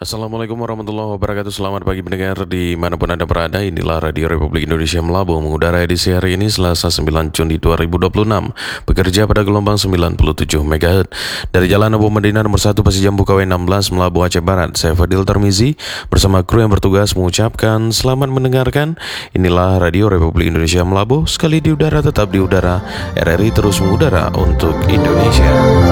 Assalamualaikum warahmatullahi wabarakatuh. Selamat pagi pendengar dimanapun Anda berada. Inilah Radio Republik Indonesia Melabuh mengudara edisi hari ini Selasa 9 Juni 2026. Bekerja pada gelombang 97 MHz dari Jalan Abu Medina nomor 1 Pasijam Bukawi 16 Melabuh Aceh Barat. Saya Fadil Tarmizi bersama kru yang bertugas mengucapkan selamat mendengarkan. Inilah Radio Republik Indonesia Melabuh, sekali di udara tetap di udara. RRI terus mengudara untuk Indonesia.